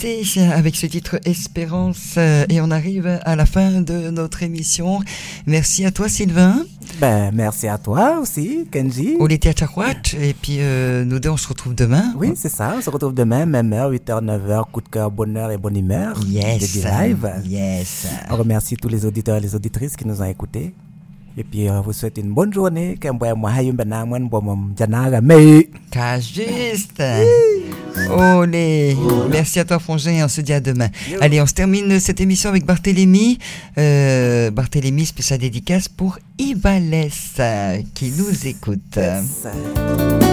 laisser avec ce titre Espérance et on arrive à la fin de notre émission. Merci à toi Sylvain. Merci à toi aussi Kenji. On était à Tchakwat et puis nous deux on se retrouve demain. Oui c'est ça, on se retrouve demain, même heure, 8h, 9h, coup de cœur, bonheur et bonne humeur. Yes. Live. Yes. On remercie tous les auditeurs et les auditrices qui nous ont écoutés. Et puis on vous souhaite une bonne journée. Juste. Olé. Merci à toi Frangin et on se dit à demain. Allez, on se termine cette émission avec Barthélémy. Barthélémy, spécial dédicace pour Ivalès qui nous écoute. Yes.